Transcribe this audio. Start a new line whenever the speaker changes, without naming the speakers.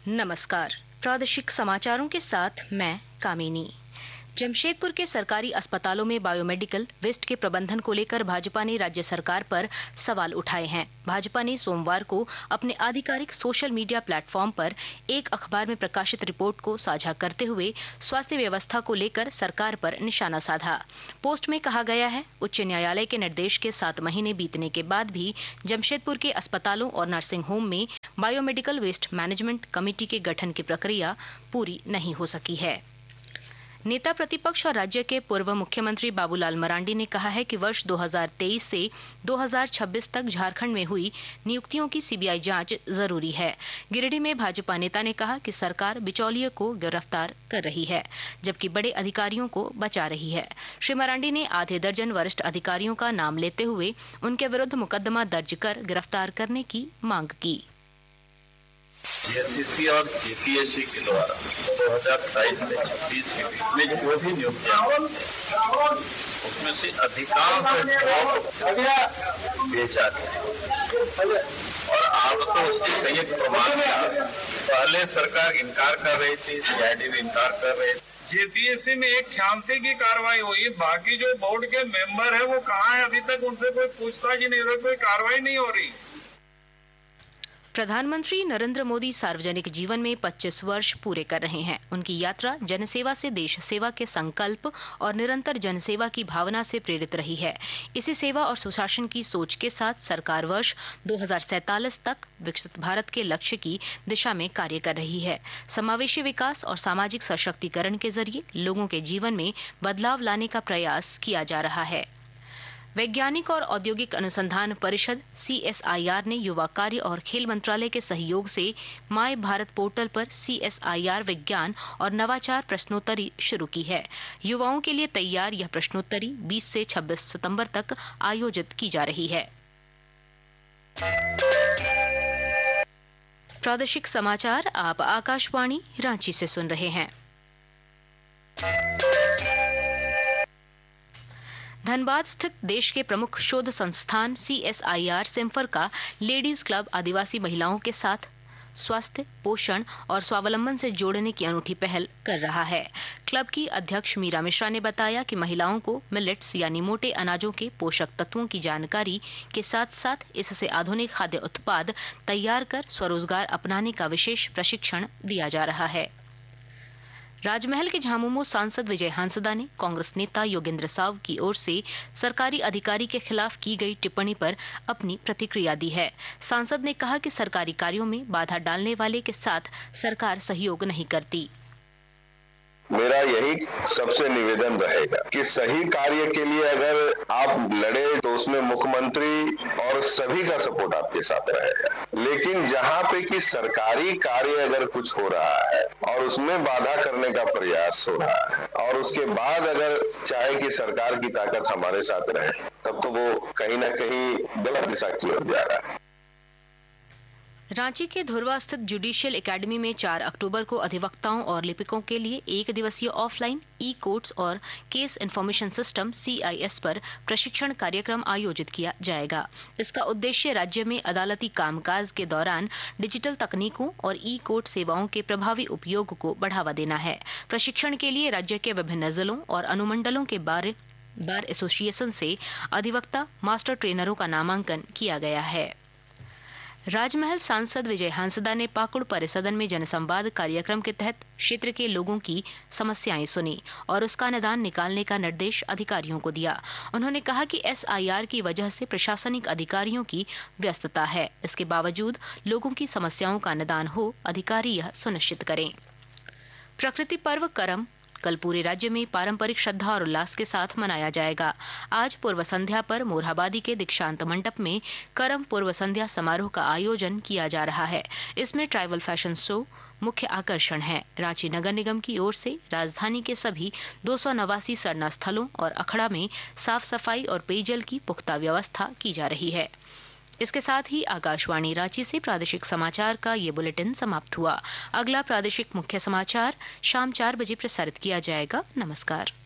नमस्कार। प्रादेशिक समाचारों के साथ मैं कामिनी। जमशेदपुर के सरकारी अस्पतालों में बायोमेडिकल वेस्ट के प्रबंधन को लेकर भाजपा ने राज्य सरकार पर सवाल उठाए हैं। भाजपा ने सोमवार को अपने आधिकारिक सोशल मीडिया प्लेटफॉर्म पर एक अखबार में प्रकाशित रिपोर्ट को साझा करते हुए स्वास्थ्य व्यवस्था को लेकर सरकार पर निशाना साधा। पोस्ट में कहा गया है, उच्च न्यायालय के निर्देश के 7 महीने बीतने के बाद भी जमशेदपुर के अस्पतालों और नर्सिंग होम में बायोमेडिकल वेस्ट मैनेजमेंट कमेटी के गठन की प्रक्रिया पूरी नहीं हो सकी है। नेता प्रतिपक्ष और राज्य के पूर्व मुख्यमंत्री बाबूलाल मरांडी ने कहा है कि वर्ष 2023 से 2026 तक झारखंड में हुई नियुक्तियों की सीबीआई जांच जरूरी है। गिरिडीह में भाजपा नेता ने कहा कि सरकार बिचौलिए को गिरफ्तार कर रही है, जबकि बड़े अधिकारियों को बचा रही है। श्री मरांडी ने आधे दर्जन वरिष्ठ अधिकारियों का नाम लेते हुए उनके विरुद्ध मुकदमा दर्ज कर गिरफ्तार करने की मांग की।
एससीसी और जेपीएससी के द्वारा 2023 से 26 के बीच में जो भी नियुक्तियां उसमें से अधिकांश बेचा और आप तो उसके कई प्रमाण पहले सरकार इनकार कर रही थी, सीआईडी भी इनकार कर रहे थे।
जेपीएससी में एक ख्यामती की कार्रवाई हुई, बाकी जो बोर्ड के मेंबर है वो कहाँ है? अभी तक उनसे कोई पूछताछ ही नहीं हो रही, कोई कार्रवाई नहीं हो रही।
प्रधानमंत्री नरेंद्र मोदी सार्वजनिक जीवन में 25 वर्ष पूरे कर रहे हैं। उनकी यात्रा जनसेवा से देश सेवा के संकल्प और निरंतर जनसेवा की भावना से प्रेरित रही है। इसी सेवा और सुशासन की सोच के साथ सरकार वर्ष 2047 तक विकसित भारत के लक्ष्य की दिशा में कार्य कर रही है। समावेशी विकास और सामाजिक सशक्तिकरण के जरिए लोगों के जीवन में बदलाव लाने का प्रयास किया जा रहा है। वैज्ञानिक और औद्योगिक अनुसंधान परिषद CSIR ने युवा कार्य और खेल मंत्रालय के सहयोग से माय भारत पोर्टल पर CSIR विज्ञान और नवाचार प्रश्नोत्तरी शुरू की है। युवाओं के लिए तैयार यह प्रश्नोत्तरी 20 से 26 सितंबर तक आयोजित की जा रही है। प्रादेशिक समाचार आप आकाशवाणी रांची से सुन रहे हैं। धनबाद स्थित देश के प्रमुख शोध संस्थान CSIR सिम्फर का लेडीज क्लब आदिवासी महिलाओं के साथ स्वास्थ्य, पोषण और स्वावलंबन से जोड़ने की अनूठी पहल कर रहा है। क्लब की अध्यक्ष मीरा मिश्रा ने बताया कि महिलाओं को मिलेट्स यानी मोटे अनाजों के पोषक तत्वों की जानकारी के साथ साथ इससे आधुनिक खाद्य उत्पाद तैयार कर स्वरोजगार अपनाने का विशेष प्रशिक्षण दिया जा रहा है। राजमहल के झामुमो सांसद विजय हांसदा ने कांग्रेस नेता योगेंद्र साव की ओर से सरकारी अधिकारी के खिलाफ की गई टिप्पणी पर अपनी प्रतिक्रिया दी है। सांसद ने कहा कि सरकारी कार्यों में बाधा डालने वाले के साथ सरकार सहयोग नहीं करती।
मेरा यही सबसे निवेदन रहेगा कि सही कार्य के लिए अगर आप लड़े तो उसमें मुख्यमंत्री और सभी का सपोर्ट आपके साथ रहेगा, लेकिन जहां पे कि सरकारी कार्य अगर कुछ हो रहा है और उसमें बाधा करने का प्रयास हो रहा है और उसके बाद अगर चाहे कि सरकार की ताकत हमारे साथ रहे, तब तो वो कहीं ना कहीं गलत दिशा की ओर जा रहा है।
रांची के धुरवा स्थित जुडिशियल एकेडमी में 4 अक्टूबर को अधिवक्ताओं और लिपिकों के लिए 1 दिवसीय ऑफलाइन ई-कोर्ट्स और केस इन्फॉर्मेशन सिस्टम CIS पर प्रशिक्षण कार्यक्रम आयोजित किया जाएगा। इसका उद्देश्य राज्य में अदालती कामकाज के दौरान डिजिटल तकनीकों और ई-कोर्ट सेवाओं के प्रभावी उपयोग को बढ़ावा देना है। प्रशिक्षण के लिए राज्य के विभिन्न जिलों और अनुमंडलों के बार एसोसिएशन से अधिवक्ता मास्टर ट्रेनरों का नामांकन किया गया है। राजमहल सांसद विजय हांसदा ने पाकुड़ परिसदन में जनसंवाद कार्यक्रम के तहत क्षेत्र के लोगों की समस्याएं सुनी और उसका निदान निकालने का निर्देश अधिकारियों को दिया। उन्होंने कहा कि SIR की वजह से प्रशासनिक अधिकारियों की व्यस्तता है, इसके बावजूद लोगों की समस्याओं का निदान हो, अधिकारी यह सुनिश्चित करें। प्रकृति पर्व करम कल पूरे राज्य में पारंपरिक श्रद्धा और उल्लास के साथ मनाया जाएगा। आज पूर्व संध्या पर मोरहाबादी के दीक्षांत मंडप में करम पूर्व संध्या समारोह का आयोजन किया जा रहा है। इसमें ट्राइबल फैशन शो मुख्य आकर्षण है। रांची नगर निगम की ओर से राजधानी के सभी 289 सरना स्थलों और अखड़ा में साफ सफाई और पेयजल की पुख्ता व्यवस्था की जा रही है। इसके साथ ही आकाशवाणी रांची से प्रादेशिक समाचार का ये बुलेटिन समाप्त हुआ। अगला प्रादेशिक मुख्य समाचार शाम 4 बजे प्रसारित किया जाएगा। नमस्कार।